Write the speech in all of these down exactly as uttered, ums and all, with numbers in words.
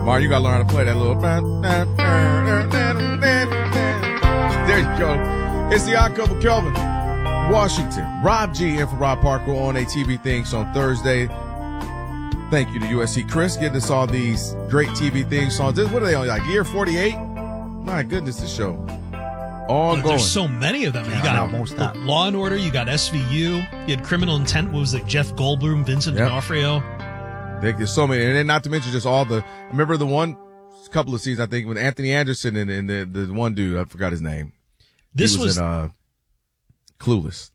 Mar, you got to learn how to play that little. There you go. It's the Odd Couple. Kelvin Washington, Rob G in for Rob Parker on A T V Things on Thursday. Thank you to U S C Chris getting us all these great T V theme songs. This, what are they on, like year forty-eight? My goodness, this show. Ongoing. There's so many of them. You Yeah, got no, Law and Order, you got S V U, you had Criminal Intent, what was it, Jeff Goldblum, Vincent Yep. D'Onofrio. There's so many. And then not to mention just all the, remember the one couple of seasons, I think, with Anthony Anderson and, and the, the one dude, I forgot his name. This he was, was in, uh, Clueless.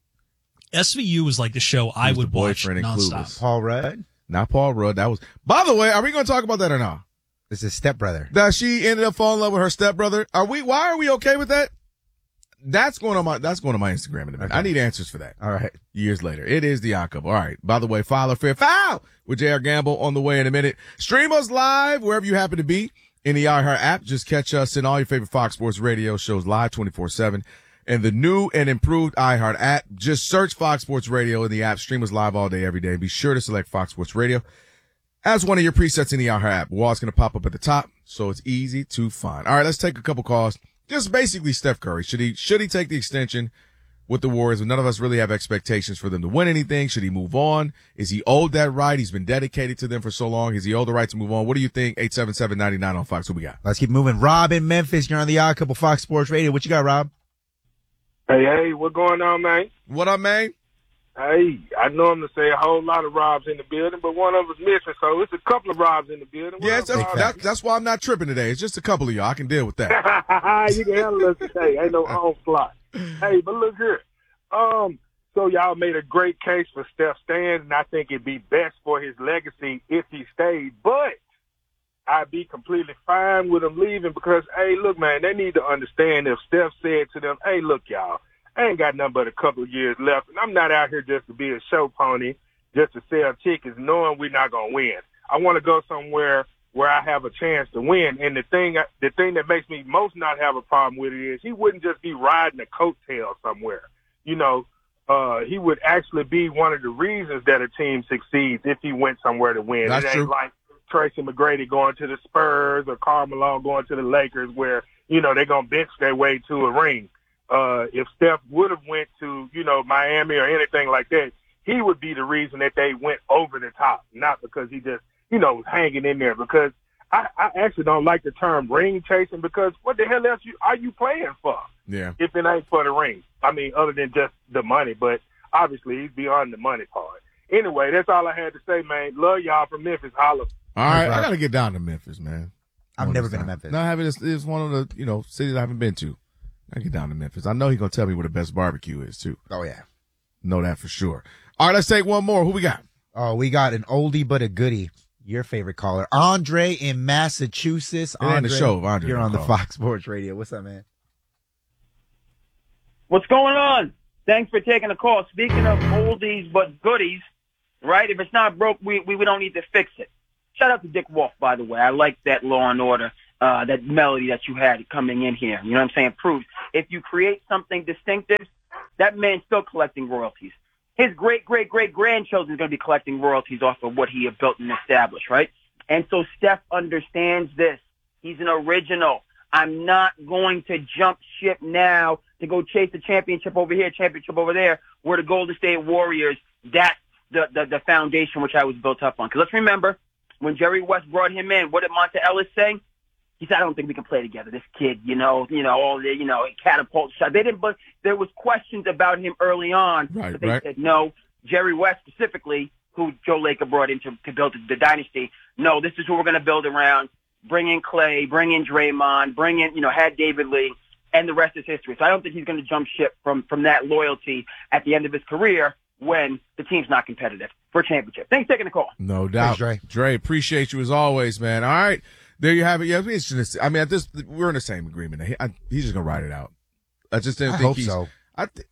S V U was like the show I was would the watch boyfriend in nonstop. Clueless. Paul Rudd. Not Paul Rudd. That was, by the way, are we going to talk about that or not? This is stepbrother. That she ended up falling in love with her stepbrother. Are we, why are we okay with that? That's going on my, that's going on my Instagram in a minute. Okay. I need answers for that. All right. Years later. It is the Odd Couple. All right. By the way, file or fair foul with J R Gamble on the way in a minute. Stream us live wherever you happen to be in the iHeart app. Just catch us in all your favorite Fox Sports radio shows live twenty-four seven. And the new and improved iHeart app. Just search Fox Sports Radio in the app. Stream us live all day, every day. Be sure to select Fox Sports Radio as one of your presets in the iHeart app. Wall's going to pop up at the top, so it's easy to find. All right, let's take a couple calls. Just basically Steph Curry. Should he, should he take the extension with the Warriors? None of us really have expectations for them to win anything. Should he move on? Is he owed that right? He's been dedicated to them for so long. Is he owed the right to move on? What do you think? eight seven seven, nine nine on Fox. What we got? Let's keep moving. Rob in Memphis. You're on the Odd Couple Fox Sports Radio. What you got, Rob? Hey, hey, what going on, man? What up, man? Hey, I normally say a whole lot of Robs in the building, but one of us missing, so it's a couple of Robs in the building. What Yeah, up, that's, Rob? that, that's why I'm not tripping today. It's just a couple of y'all. I can deal with that. You can handle us today. Ain't no onslaught. Hey, but look here. Um, so y'all made a great case for Steph staying, and I think it'd be best for his legacy if he stayed. But I'd be completely fine with him leaving because, hey, look, man, they need to understand if Steph said to them, hey, look, y'all, I ain't got nothing but a couple of years left, and I'm not out here just to be a show pony, just to sell tickets, knowing we're not going to win. I want to go somewhere where I have a chance to win. And the thing, the thing that makes me most not have a problem with it is he wouldn't just be riding a coattail somewhere. You know, uh, he would actually be one of the reasons that a team succeeds if he went somewhere to win. That's it ain't true. like Tracy McGrady going to the Spurs or Karl Malone going to the Lakers where, you know, they're going to bench their way to a ring. Uh, if Steph would have went to, you know, Miami or anything like that, he would be the reason that they went over the top, not because he just, you know, was hanging in there. Because I, I actually don't like the term ring chasing because what the hell else you, are you playing for? Yeah. If it ain't for the ring. I mean, other than just the money, but obviously he's beyond the money part. Anyway, that's all I had to say, man. Love y'all from Memphis. Holla. All right. I got to get down to Memphis, man. I've One never of been these to times. Memphis. No, I haven't. It's, it's one of the, you know, cities I haven't been to. I get down to Memphis. I know he's going to tell me where the best barbecue is, too. Oh, yeah. Know that for sure. All right, let's take one more. Who we got? Oh, we got an oldie but a goodie. Your favorite caller, Andre in Massachusetts. It ain't Andre, the show if Andre you're don't on the call. Fox Sports Radio. What's up, man? What's going on? Thanks for taking the call. Speaking of oldies but goodies, right? If it's not broke, we, we, we don't need to fix it. Shout out to Dick Wolf, by the way. I like that Law and Order, uh, that melody that you had coming in here. You know what I'm saying? Proves if you create something distinctive, that man's still collecting royalties. His great, great, great grandchildren are going to be collecting royalties off of what he had built and established, right? And so Steph understands this. He's an original. I'm not going to jump ship now to go chase the championship over here, championship over there, where the Golden State Warriors, that's the, the, the foundation which I was built up on. Because let's remember, when Jerry West brought him in, what did Monta Ellis say? He said, I don't think we can play together. This kid, you know, you know, all the, you know, catapult shot. They didn't, but there was questions about him early on. Right, but they right. said, no, Jerry West specifically, who Joe Lacob brought in to, to build the, the dynasty. No, this is who we're going to build around. Bring in Clay, bring in Draymond, bring in, you know, had David Lee, and the rest is history. So I don't think he's going to jump ship from, from that loyalty at the end of his career when the team's not competitive for a championship. Thanks for taking the call. No doubt. Thanks, Dre. Dre, appreciate you as always, man. All right. There you have it. Yeah, it's just, I mean, at this, we're in the same agreement. He, I, he's just going to ride it out. I just didn't I think hope he's, so. I th-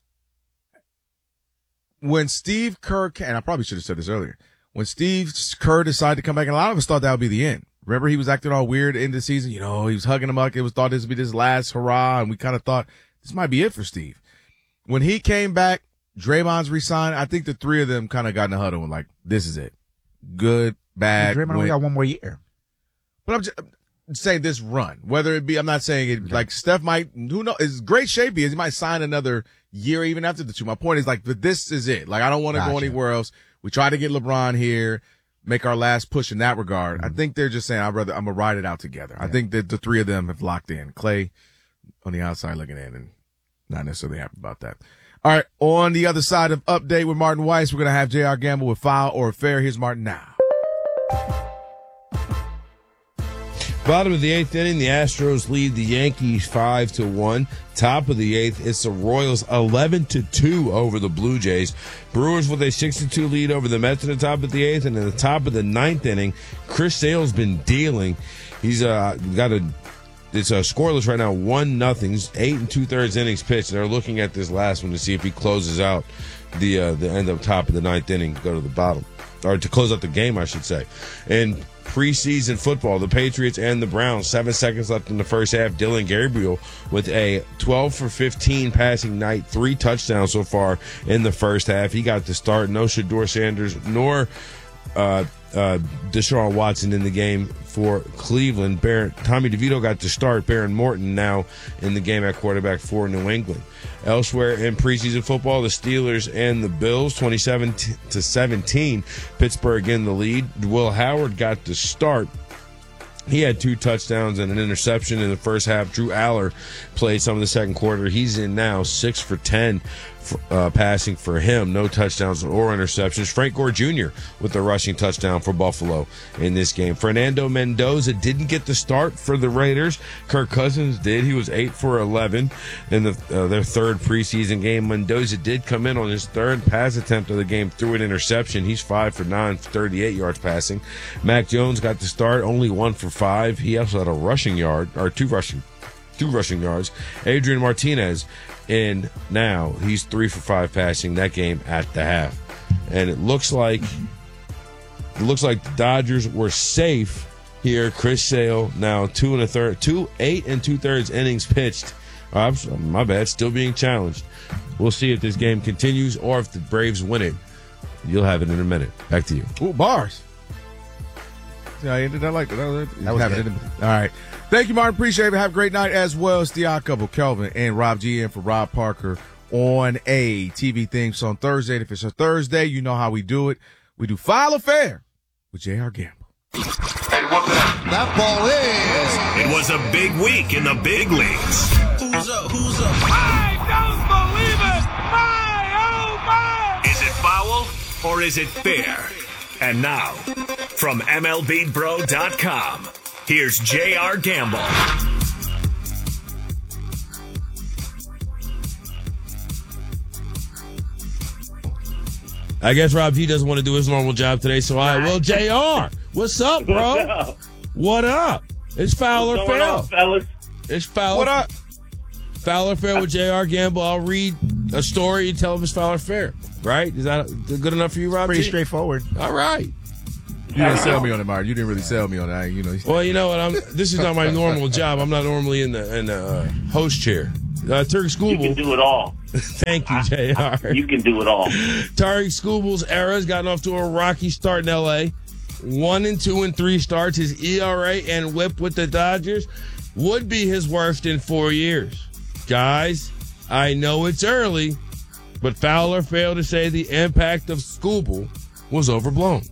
when Steve Kerr, and I probably should have said this earlier, when Steve Kerr decided to come back, and a lot of us thought that would be the end. Remember, he was acting all weird in the season. You know, he was hugging him up. It was thought this would be this last hurrah, and we kind of thought this might be it for Steve. When he came back, Draymond's resigned. I think the three of them kind of got in a huddle and like, this is it. Good, bad. Draymond only win. got one more year. But I'm just saying this run, whether it be, I'm not saying it, like Steph might, who knows, it's great shape he is. He might sign another year even after the two. My point is like, but this is it. Like, I don't want to Gotcha. go anywhere else. We try to get LeBron here, make our last push in that regard. Mm-hmm. I think they're just saying, I'd rather, I'm going to ride it out together. Yeah. I think that the three of them have locked in. Clay on the outside looking in and not necessarily happy about that. All right. On the other side of Update with Martin Weiss, we're going to have J R Gamble with Foul or Fair. Here's Martin now. Bottom of the eighth inning, the Astros lead the Yankees five to one. Top of the eighth, it's the Royals eleven to two over the Blue Jays. Brewers with a six to two lead over the Mets at the top of the eighth, and in the top of the ninth inning, Chris Sale's been dealing. He's uh, got a it's a scoreless right now, one nothing. Eight and two thirds innings pitched. They're looking at this last one to see if he closes out the uh, the end of top of the ninth inning, go to the bottom, or to close out the game, I should say. And preseason football, the Patriots and the Browns, seven seconds left in the first half. Dylan Gabriel with a twelve for fifteen passing night, three touchdowns so far in the first half. He got the start. No Shedeur Sanders nor uh, uh, Deshaun Watson in the game for Cleveland. Baron, Tommy DeVito got to start. Baron Morton now in the game at quarterback for New England. Elsewhere in preseason football, the Steelers and the Bills, twenty-seven to seventeen. Pittsburgh in the lead. Will Howard got to start. He had two touchdowns and an interception in the first half. Drew Aller played some of the second quarter. He's in now, six for ten for, uh, passing for him. No touchdowns or interceptions. Frank Gore Junior with a rushing touchdown for Buffalo in this game. Fernando Mendoza didn't get the start for the Raiders. Kirk Cousins did. He was eight for eleven in the, uh, their third preseason game. Mendoza did come in on his third pass attempt of the game through an interception. He's five for nine for thirty-eight yards passing. Mac Jones got the start, only one for five. He also had a rushing yard, or two rushing, two rushing yards. Adrian Martinez in now. He's three for five passing that game at the half. And it looks like it looks like the Dodgers were safe here. Chris Sale now two and a third, two eight and two thirds innings pitched. Uh, my bad, still being challenged. We'll see if this game continues or if the Braves win it. You'll have it in a minute. Back to you. Ooh, bars. Yeah, I ended. I like that. That was, that was good. All right. Thank you, Martin. Appreciate it. Have a great night as well. It's the Odd Couple, Kelvin and Rob G. in for Rob Parker on a T V thing. So on Thursday, if it's a Thursday, you know how we do it. We do File or Fair with J R Gamble. That ball is. It was a big week in the big leagues. Who's up? Who's up? I don't believe it! My, oh my! Is it foul or is it fair? And now, from M L B Bro dot com, here's J R Gamble. I guess Rob G doesn't want to do his normal job today, so I will. J R, what's up, bro? What's up? What up? It's Foul or What's going Fair. on, fellas? It's Foul. What up? Foul or Fair with J R Gamble. I'll read a story and tell him it's Foul or Fair. Right? Is that good enough for you, Rob? Pretty G? straightforward. All right. You didn't sell me on it, Martin. You didn't really sell me on it. I, you know. Well, you know what? I'm. This is not my normal job. I'm not normally in the in the uh, host chair. Uh, Tariq You Skubal. can do it all. Thank you, J R. You can do it all. Tariq Skubal's era has gotten off to a rocky start in L A. One and two and three starts. His E R A and whip with the Dodgers would be his worst in four years. Guys, I know it's early, but Fowler failed to say the impact of Skubal was overblown.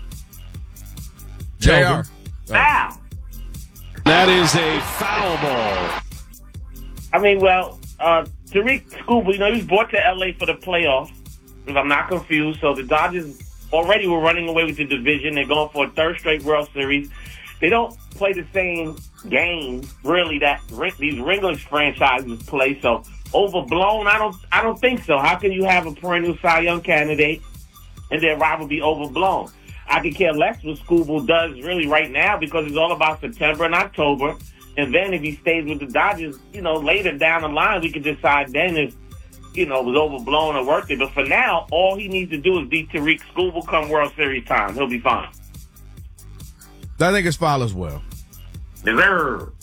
J R. Foul. That is a foul ball. I mean, well, uh, Tariq Skubal, you know, he was brought to L A for the playoffs, if I'm not confused. So the Dodgers already were running away with the division. They're going for a third straight World Series. They don't play the same game, really, that these English franchises play. So overblown, I don't, I don't think so. How can you have a perennial Cy Young candidate and their rival be overblown? I could care less what Skubal does really right now because it's all about September and October. And then if he stays with the Dodgers, you know, later down the line, we could decide then if, you know, it was overblown or worth it. But for now, all he needs to do is beat Tariq Skubal come World Series time. He'll be fine. I think it's foul as well. Deserve.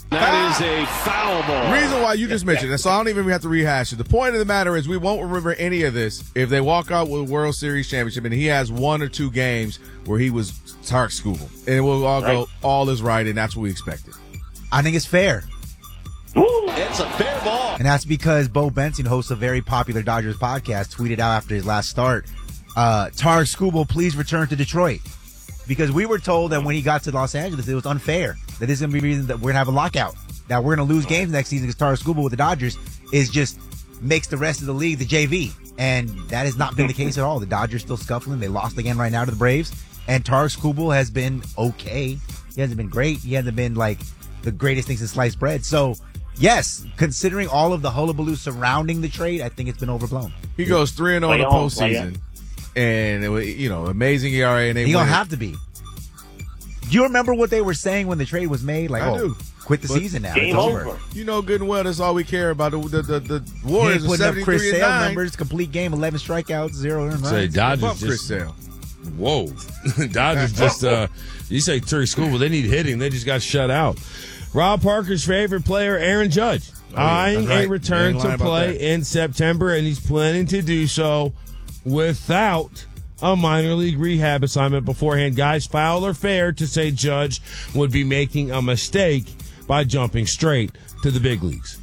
That is a foul ball. Reason why you just mentioned it, so I don't even have to rehash it. The point of the matter is we won't remember any of this if they walk out with a World Series championship and he has one or two games where he was Tarek Skubal. And we'll all go, all is right, and that's what we expected. I think it's fair. It's a fair ball. And that's because Bo Benson, host of a very popular Dodgers podcast, tweeted out after his last start, uh, Tarek Skubal, please return to Detroit. Because we were told that when he got to Los Angeles, it was unfair. That this is going to be the reason that we're going to have a lockout. That we're going to lose games next season because Tarek Skubal with the Dodgers is just makes the rest of the league the J V. And that has not been the case at all. The Dodgers still scuffling. They lost again right now to the Braves. And Tarek Skubal has been okay. He hasn't been great. He hasn't been like the greatest thing since sliced bread. So, yes, considering all of the hullabaloo surrounding the trade, I think it's been overblown. He goes three and oh in the postseason. And, it was, you know, amazing E R A. And they He going to win. have to be. Do you remember what they were saying when the trade was made? Like, I oh, do. quit the But season now. Game It's over. over. You know good and well that's all we care about. The the the, the He Warriors ain't are putting up Chris seventy-three and Sale nine. numbers, complete game, eleven strikeouts, zero earned runs. Say Dodgers Above Chris just Sale. whoa, Dodgers just uh, you say Tarek Skubal, they need hitting. They just got shut out. Rob Parker's favorite player, Aaron Judge, yeah, eyeing that's right. a return You ain't lying to about play that. in September, and he's planning to do so without a minor league rehab assignment beforehand. Guys, foul or fair to say Judge would be making a mistake by jumping straight to the big leagues?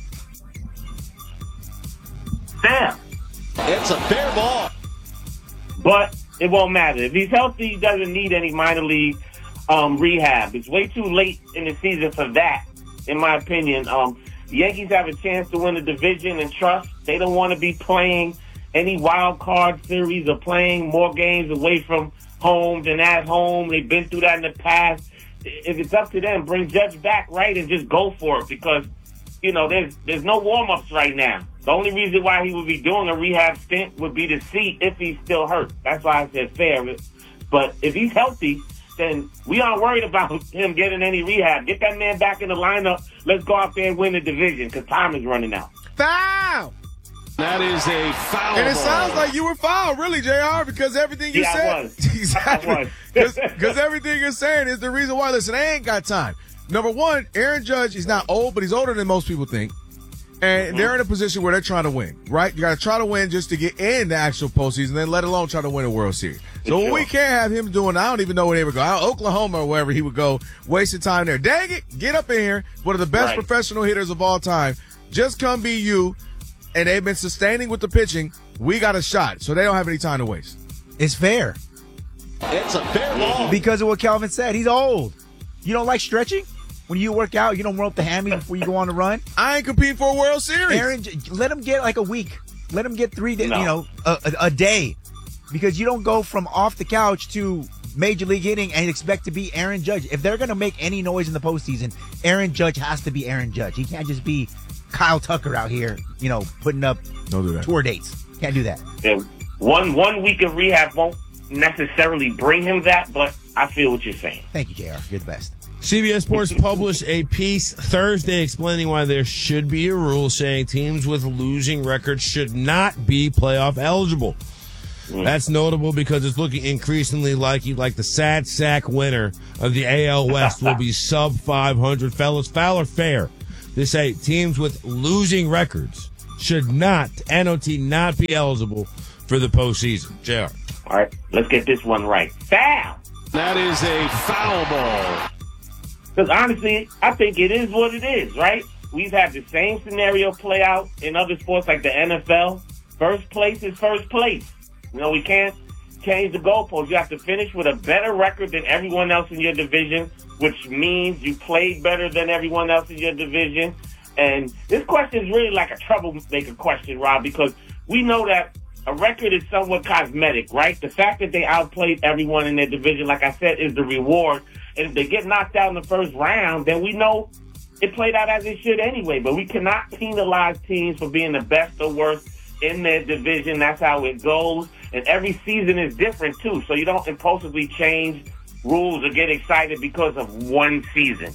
Damn. It's a fair ball. But it won't matter. If he's healthy, he doesn't need any minor league um, rehab. It's way too late in the season for that, in my opinion. Um, the Yankees have a chance to win the division, and trust, they don't want to be playing any wild card series or playing more games away from home than at home. They've been through that in the past. If it's up to them, bring Judge back, right, and just go for it because, you know, there's there's no warm-ups right now. The only reason why he would be doing a rehab stint would be to see if he's still hurt. That's why I said fair. But if he's healthy, then we aren't worried about him getting any rehab. Get that man back in the lineup. Let's go out there and win the division because time is running out. Foul! That is a foul And it ball. sounds like you were fouled, really, J R, because everything you Yeah, I said. was. Exactly. I was. Because everything you're saying is the reason why. Listen, they ain't got time. Number one, Aaron Judge is not old, but he's older than most people think. And mm-hmm. they're in a position where they're trying to win, right? You got to try to win just to get in the actual postseason, then let alone try to win a World Series. So sure. we can't have him doing, I don't even know where they would go, out Oklahoma or wherever he would go, wasting time there. Dang it, get up in here. One of the best Right. professional hitters of all time. Just come be you. And they've been sustaining with the pitching. We got a shot, so they don't have any time to waste. It's fair. It's a fair ball. Because of what Calvin said. He's old. You don't like stretching? When you work out, you don't roll up the hammy before you go on the run? I ain't competing for a World Series. Aaron, let him get like a week. Let him get three days, No. you know, a, a, a day. Because you don't go from off the couch to major league hitting and expect to be Aaron Judge. If they're going to make any noise in the postseason, Aaron Judge has to be Aaron Judge. He can't just be Kyle Tucker out here, you know, putting up Don't do that. tour dates. Can't do that. Yeah, one one week of rehab won't necessarily bring him that, but I feel what you're saying. Thank you, J R. You're the best. C B S Sports published a piece Thursday explaining why there should be a rule saying teams with losing records should not be playoff eligible. Mm. That's notable because it's looking increasingly like like the sad sack winner of the A L West will be sub five hundred. Fellas, foul or fair? They say teams with losing records should not, N O T, not be eligible for the postseason. J R. All right, let's get this one right. Foul! That is a foul ball. Because honestly, I think it is what it is, right? We've had the same scenario play out in other sports like the N F L. First place is first place. You know, we can't change the goalposts. You have to finish with a better record than everyone else in your division, which means you played better than everyone else in your division. And this question is really like a troublemaker question, Rob, because we know that a record is somewhat cosmetic, right? The fact that they outplayed everyone in their division, like I said, is the reward. And if they get knocked out in the first round, then we know it played out as it should anyway. But we cannot penalize teams for being the best or worst in their division. That's how it goes. And every season is different, too. So you don't impulsively change rules or get excited because of one season.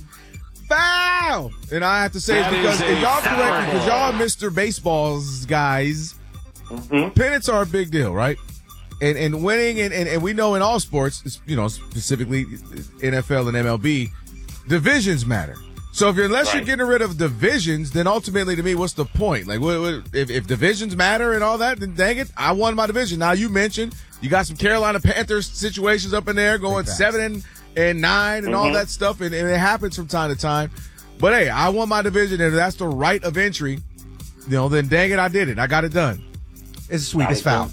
Foul! And I have to say it's That because is a if y'all foul correct me, because y'all ball. Mister Baseball's guys, Mm-hmm. pennants are a big deal, right? And and winning, and, and, and we know in all sports, you know, specifically N F L and M L B, divisions matter. So if you're, unless Right. you're getting rid of divisions, then ultimately to me, what's the point? Like, what, what, if, if divisions matter and all that, then dang it, I won my division. Now you mentioned you got some Carolina Panthers situations up in there going Exactly. seven and, and nine and all Mhm. that stuff, and, and it happens from time to time. But hey, I won my division, and if that's the right of entry, you know, then dang it, I did it. I got it done. It's a sweep. It's foul.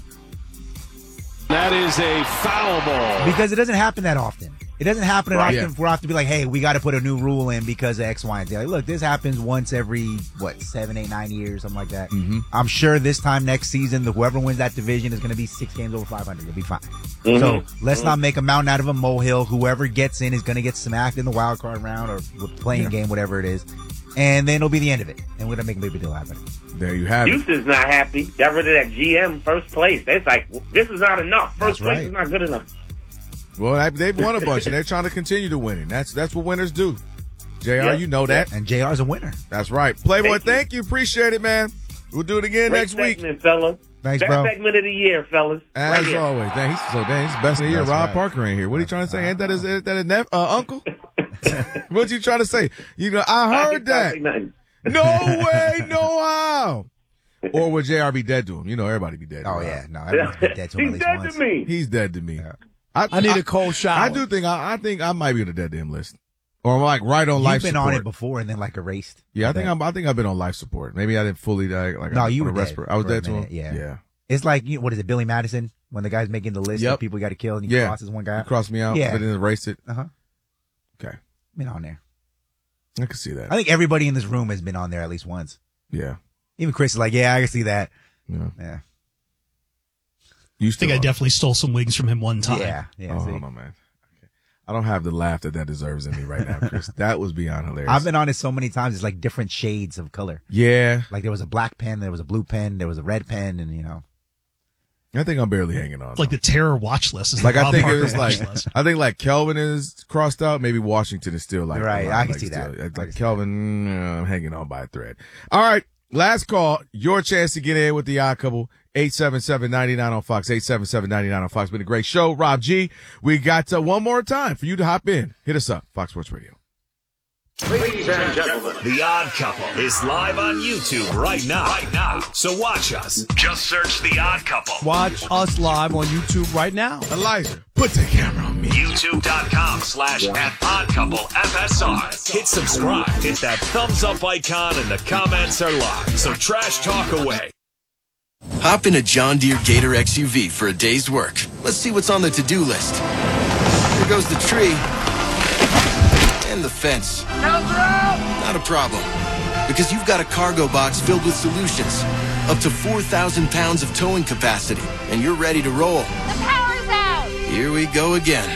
That is a foul ball. Because it doesn't happen that often. It doesn't happen Right. often Yeah. for us to be like, hey, we got to put a new rule in because of X, Y, and Z. Like, look, this happens once every, what, seven, eight, nine years, something like that. Mm-hmm. I'm sure this time next season, the whoever wins that division is going to be six games over five hundred. It'll be fine. Mhm. So let's not make a mountain out of a molehill. Whoever gets in is going to get smacked in the wild card round or playing Yeah. game, whatever it is. And then it'll be the end of it. And we're going to make a big deal happen. There you have it. Houston's not happy. Got rid of that G M first place. It's like, this is not enough. First That's place right. is not good enough. Well, they- they've won a bunch, and they're trying to continue to win. That's that's what winners do. J R, Yeah. you know that. And J R's a winner. That's right. Playboy, Thank you. thank you. Appreciate it, man. We'll do it again Great next week. segment, fellas. Thanks, Best bro. segment of the year, fellas. As Right here. always. Dang, he's so dang, he's the best of the year. That's Rob right. Parker ain't here. What are you trying to say? Ain't that his, ain't that his nep- uh, uncle? What you trying to say? You know, I I heard can't that. say nothing. No way, no how. Or would J R be dead to him? You know, everybody be dead. to Oh, him. yeah. No, everyone's been dead to him at He's least dead once. to me. He's dead to me. Yeah. I need a cold shower. I do think I, I think I might be on the dead to him list, or I'm like right on You've life been support. on it before and then like erased. Yeah, I think I'm. I think I've been on life support. Maybe I didn't fully die. Like No, I, you on were a dead respir- I was for a dead to him. minute, yeah. yeah. It's like, you know, what is it, Billy Madison? When the guy's making the list Yep. of people you got to kill and he Yeah. crosses one guy You out. crossed me out, Yeah. but then erased it. Uh-huh. Okay, Been on there. I can see that. I think everybody in this room has been on there at least once. yeah, Even Chris is like, yeah, I can see that. yeah. Yeah. You I still think I are. definitely stole some wings from him one time. Yeah. Yeah. Oh, see? hold on, man. Okay. I don't have the laugh that that deserves in me right now, Chris. That was beyond hilarious. I've been on it so many times. It's like different shades of color. yeah, Like there was a black pen, there was a blue pen, there was a red pen, and you know. I think I'm barely hanging on. It's like the terror watch list. Is Like the I Rob think Parker it was watch like list. I think like Kelvin is crossed out. Maybe Washington is still like Right, alive, I can like see still- that. Like, I can see Kelvin, mm, I'm hanging on by a thread. All right, last call. Your chance to get in with the Odd Couple. eight seven seven, nine nine on Fox. eight seven seven, nine nine on Fox. Been a great show, Rob G. We got uh, one more time for you to hop in. Hit us up, Fox Sports Radio. Ladies and gentlemen, The Odd Couple is live on YouTube right now. Right now. So watch us. Just search The Odd Couple. Watch us live on YouTube right now. Elijah, put the camera on me. YouTube.com slash at Odd Couple F S R. Hit subscribe. Hit that thumbs up icon and the comments are live. So trash talk away. Hop in a John Deere Gator X U V for a day's work. Let's see what's on the to-do list. Here goes the tree. And the fence. Not a problem. Because you've got a cargo box filled with solutions. Up to four thousand pounds of towing capacity. And you're ready to roll. The power's out! Here we go again.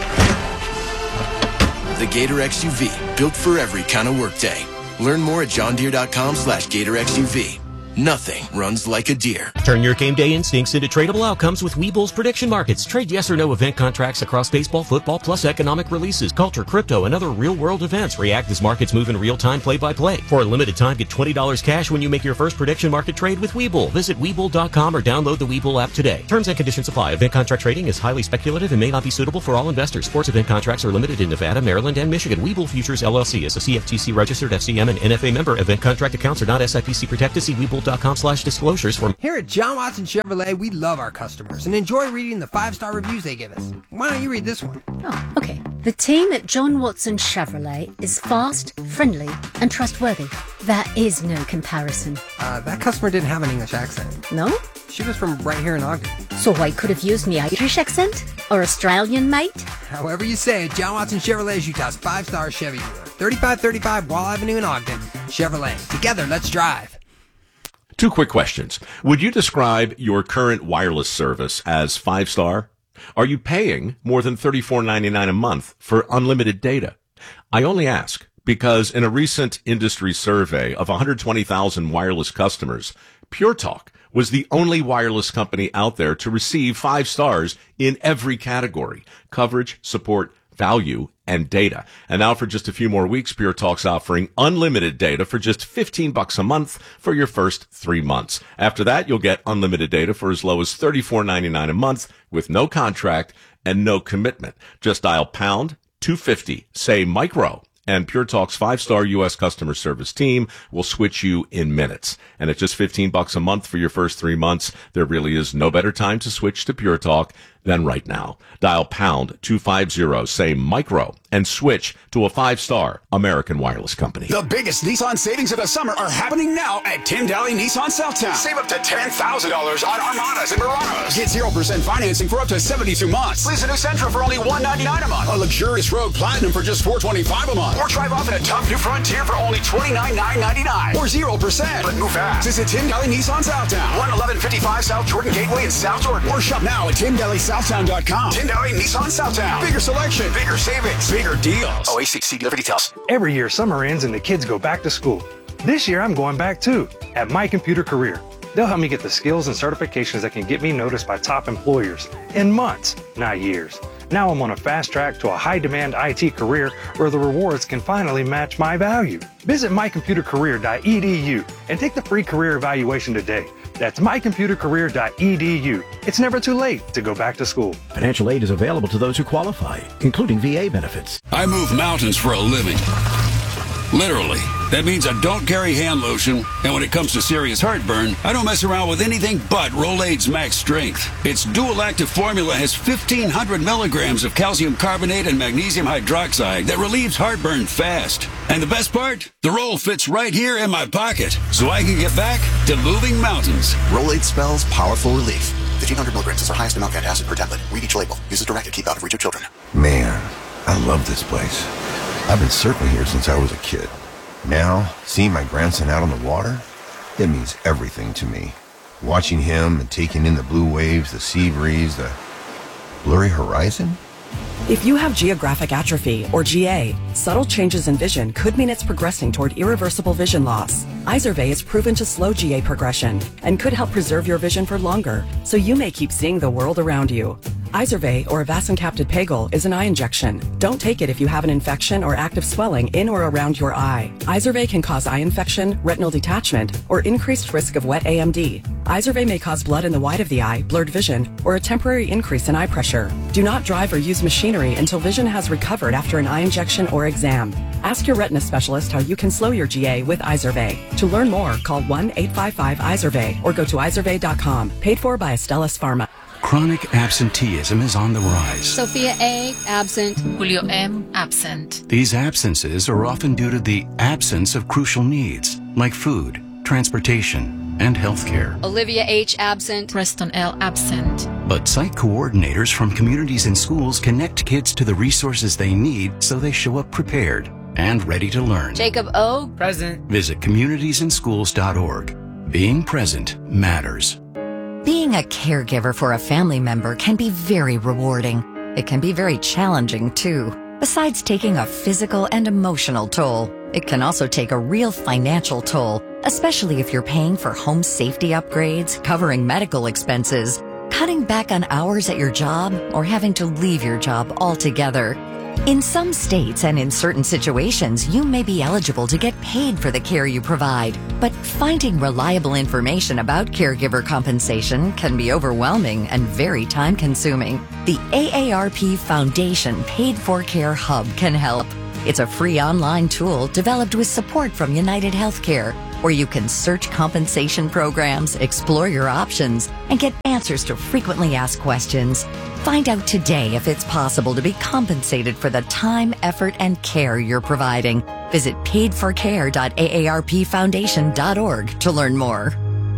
The Gator X U V. Built for every kind of workday. Learn more at johndeere.com slash Gator X U V. Nothing runs like a deer. Turn your game day instincts into tradable outcomes with Webull's prediction markets. Trade yes or no event contracts across baseball, football, plus economic releases, culture, crypto, and other real-world events. React as markets move in real time, play-by-play. For a limited time, get twenty dollars cash when you make your first prediction market trade with Webull. Visit Webull dot com or download the Webull app today. Terms and conditions apply. Event contract trading is highly speculative and may not be suitable for all investors. Sports event contracts are limited in Nevada, Maryland, and Michigan. Webull Futures, L L C is a C F T C registered F C M and N F A member. Event contract accounts are not S I P C protected. See Webull dot com slash disclosures for Here at John Watson Chevrolet, we love our customers and enjoy reading the five-star reviews they give us. Why don't you read this one? Oh, okay. The team at John Watson Chevrolet is fast, friendly, and trustworthy. There is no comparison. Uh, that customer didn't have an English accent. No? She was from right here in Ogden. So I could have used me Irish accent? Or Australian, mate? However you say it, John Watson Chevrolet is Utah's five-star Chevy dealer. thirty-five thirty-five Wall Avenue in Ogden. Chevrolet. Together, let's drive. Two quick questions. Would you describe your current wireless service as five-star? Are you paying more than thirty-four ninety-nine a month for unlimited data? I only ask because in a recent industry survey of one hundred twenty thousand wireless customers, Pure Talk was the only wireless company out there to receive five stars in every category: coverage, support, value, and data. And now for just a few more weeks, Pure Talk's offering unlimited data for just fifteen bucks a month for your first three months. After that, you'll get unlimited data for as low as thirty-four ninety-nine a month with no contract and no commitment. Just dial pound two fifty, say micro, and Pure Talk's five-star U S customer service team will switch you in minutes. And at just fifteen bucks a month for your first three months, there really is no better time to switch to Pure Talk than right now. Dial pound two fifty, say micro, and switch to a five-star American Wireless company. The biggest Nissan savings of the summer are happening now at Tim Daly Nissan Southtown. Save up to ten thousand dollars on Armadas and Muranos. Get zero percent financing for up to seventy-two months. Lease a new Sentra for only one ninety-nine a month. A luxurious Rogue Platinum for just four twenty-five a month. Or drive off in a tough new Frontier for only twenty-nine nine ninety-nine. Or zero percent. But move fast. Visit Tim Daly Nissan Southtown. one eleven fifty-five South Jordan Gateway in South Jordan. Or shop now at tim daly southtown dot com. Tim Daly Nissan Southtown. Bigger selection, bigger savings, bigger deals. O A C C dealer for details. Every year summer ends and the kids go back to school. This year I'm going back too, at My Computer Career. They'll help me get the skills and certifications that can get me noticed by top employers in months, not years. Now I'm on a fast track to a high-demand I T career where the rewards can finally match my value. Visit my computer career dot e d u and take the free career evaluation today. That's my computer career dot e d u. It's never too late to go back to school. Financial aid is available to those who qualify, including V A benefits. I move mountains for a living. Literally. That means I don't carry hand lotion, and when it comes to serious heartburn, I don't mess around with anything but Rolaids Max Strength. Its dual-active formula has fifteen hundred milligrams of calcium carbonate and magnesium hydroxide that relieves heartburn fast. And the best part? The roll fits right here in my pocket, so I can get back to moving mountains. Rolaids spells powerful relief. fifteen hundred milligrams is our highest amount of acid per tablet. Read each label. Use as directed. Keep out of reach of children. Man, I love this place. I've been surfing here since I was a kid. Now, seeing my grandson out on the water, it means everything to me. Watching him and taking in the blue waves, the sea breeze, the blurry horizon. If you have geographic atrophy, or G A, subtle changes in vision could mean it's progressing toward irreversible vision loss. Izervay is proven to slow G A progression and could help preserve your vision for longer, so you may keep seeing the world around you. Izervay, or avacincaptad pegol, is an eye injection. Don't take it if you have an infection or active swelling in or around your eye. Izervay can cause eye infection, retinal detachment, or increased risk of wet A M D. Izervay may cause blood in the white of the eye, blurred vision, or a temporary increase in eye pressure. Do not drive or use machinery until vision has recovered after an eye injection or exam. Ask your retina specialist how you can slow your G A with Izervay. To learn more, call one eight five five Izervay or go to izervay dot com. Paid for by Astellas Pharma. Chronic absenteeism is on the rise. Sophia A. absent. Julio M. absent. These absences are often due to the absence of crucial needs like food, transportation, and healthcare. Olivia H. absent. Preston L. absent. But site coordinators from communities and schools connect kids to the resources they need so they show up prepared and ready to learn. Jacob O. present. Visit communities and schools dot org. Being present matters. Being a caregiver for a family member can be very rewarding. It can be very challenging, too. Besides taking a physical and emotional toll, it can also take a real financial toll, especially if you're paying for home safety upgrades, covering medical expenses, cutting back on hours at your job, or having to leave your job altogether. In some states and in certain situations, you may be eligible to get paid for the care you provide, but finding reliable information about caregiver compensation can be overwhelming and very time-consuming. The A A R P Foundation Paid for Care Hub can help. It's a free online tool developed with support from United Healthcare, where you can search compensation programs, explore your options, and get answers to frequently asked questions. Find out today if it's possible to be compensated for the time, effort, and care you're providing. Visit paid for care dot a a r p foundation dot org to learn more.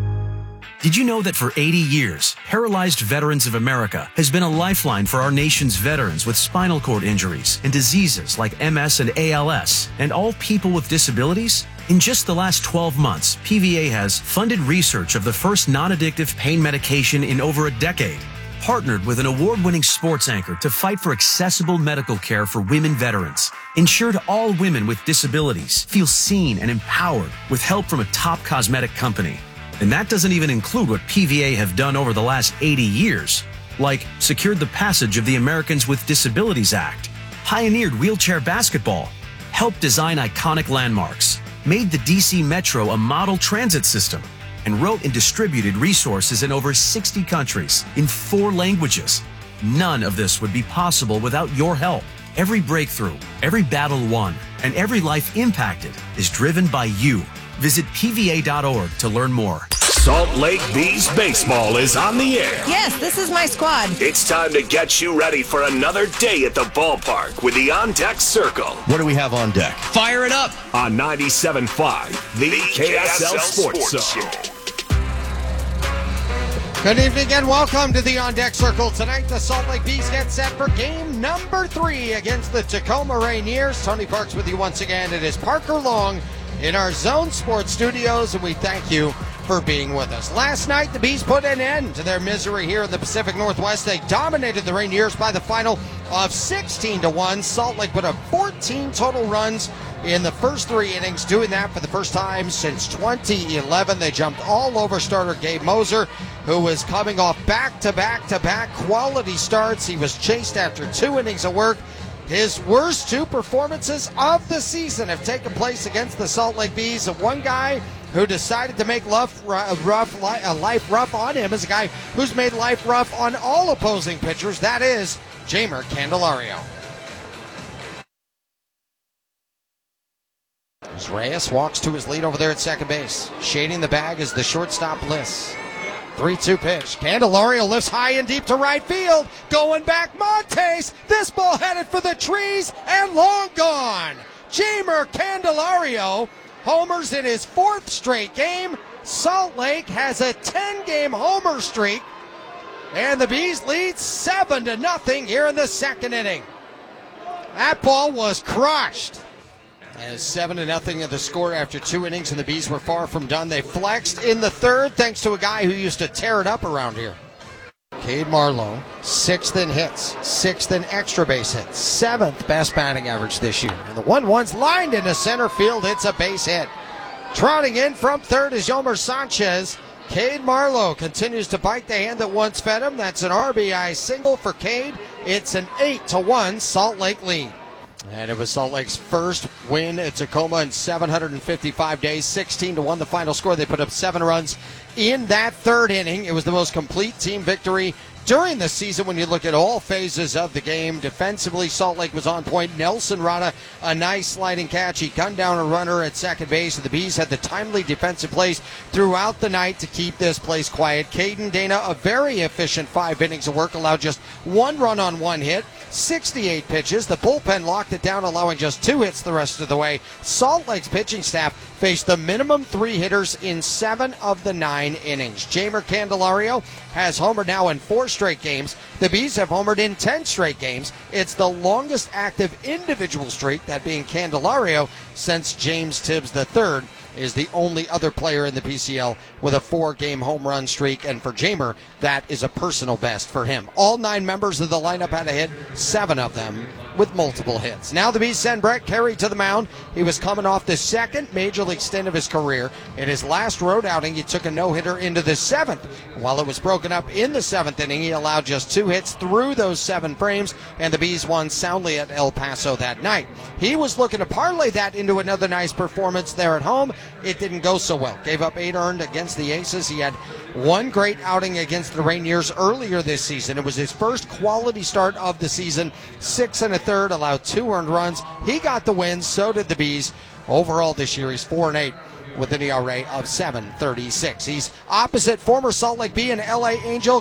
Did you know that for eighty years, Paralyzed Veterans of America has been a lifeline for our nation's veterans with spinal cord injuries and diseases like M S and A L S, and all people with disabilities? In just the last twelve months, P V A has funded research of the first non-addictive pain medication in over a decade, partnered with an award-winning sports anchor to fight for accessible medical care for women veterans, ensured all women with disabilities feel seen and empowered with help from a top cosmetic company. And that doesn't even include what P V A have done over the last eighty years, like secured the passage of the Americans with Disabilities Act, pioneered wheelchair basketball, helped design iconic landmarks, made the D C Metro a model transit system, and wrote and distributed resources in over sixty countries in four languages. None of this would be possible without your help. Every breakthrough, every battle won, and every life impacted is driven by you. Visit P V A dot org to learn more. Salt Lake Bees baseball is on the air. Yes, this is my squad. It's time to get you ready for another day at the ballpark with the On Deck Circle. What do we have on deck? Fire it up on ninety-seven point five, the, the K S L, K S L Sports, Sports Zone. Good evening and welcome to the On Deck Circle. Tonight, the Salt Lake Bees get set for game number three against the Tacoma Rainiers. Tony Parks with you once again. It is Parker Long in our Zone Sports studios, and we thank you for being with us. Last night, the Bees put an end to their misery here in the Pacific Northwest. They dominated the Rainiers by the final of sixteen to one. Salt Lake put up fourteen total runs in the first three innings, doing that for the first time since twenty eleven. They jumped all over starter Gabe Moser, who was coming off back-to-back-to-back quality starts. He was chased after two innings of work. His worst two performances of the season have taken place against the Salt Lake Bees. And one guy who decided to make life rough, life rough on him is a guy who's made life rough on all opposing pitchers. That is Jeimer Candelario. As Reyes walks to his lead over there at second base. Shading the bag is the shortstop Bliss. three two pitch. Candelario lifts high and deep to right field. Going back, Montes. This ball headed for the trees and long gone. Jeimer Candelario homers in his fourth straight game. Salt Lake has a ten-game homer streak, and the Bees lead seven to nothing here in the second inning. That ball was crushed. As seven to nothing of the score after two innings, and the Bees were far from done. They flexed in the third thanks to a guy who used to tear it up around here. Cade Marlowe, sixth in hits, sixth in extra base hits, seventh best batting average this year. And the one one's lined into center field. It's a base hit. Trotting in from third is Yomer Sanchez. Cade Marlowe continues to bite the hand that once fed him. That's an R B I single for Cade. It's an eight to one Salt Lake lead. And it was Salt Lake's first win at Tacoma in seven hundred fifty-five days, sixteen to one the final score. They put up seven runs in that third inning. It was the most complete team victory during the season when you look at all phases of the game. Defensively, Salt Lake was on point. Nelson Rada, a nice sliding catch. He gunned down a runner at second base. The Bees had the timely defensive plays throughout the night to keep this place quiet. Caden Dana, a very efficient five innings of work, allowed just one run on one hit. sixty-eight pitches. The bullpen locked it down, allowing just two hits the rest of the way. Salt Lake's pitching staff faced the minimum three hitters in seven of the nine innings. Jeimer Candelario has homered now in four straight games. The Bees have homered in ten straight games. It's the longest active individual streak, that being Candelario, since James Tibbs the third is the only other player in the P C L with a four-game home run streak, and for Jeimer, that is a personal best for him. All nine members of the lineup had a hit, seven of them with multiple hits. Now the Bees send Brett Carey to the mound. He was coming off the second major league stint of his career. In his last road outing, he took a no-hitter into the seventh. While it was broken up in the seventh inning, he allowed just two hits through those seven frames, and the Bees won soundly at El Paso that night. He was looking to parlay that into another nice performance there at home. It didn't go so well. Gave up eight earned against the Aces. He had one great outing against the Rainiers earlier this season. It was his first quality start of the season. Six and a third, allowed two earned runs. He got the win. So did the Bees. Overall this year, he's four and eight with an E R A of seven thirty-six. He's opposite former Salt Lake Bee and L A Angel